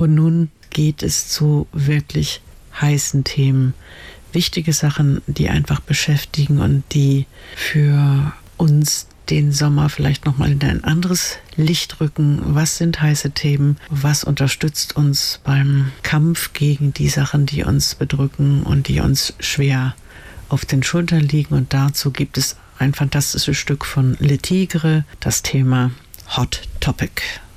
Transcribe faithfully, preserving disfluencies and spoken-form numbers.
Und nun geht es zu wirklich heißen Themen. Wichtige Sachen, die einfach beschäftigen und die für uns den Sommer vielleicht nochmal in ein anderes Licht rücken. Was sind heiße Themen? Was unterstützt uns beim Kampf gegen die Sachen, die uns bedrücken und die uns schwer auf den Schultern liegen? Und dazu gibt es ein fantastisches Stück von Le Tigre, das Thema Hot Topic.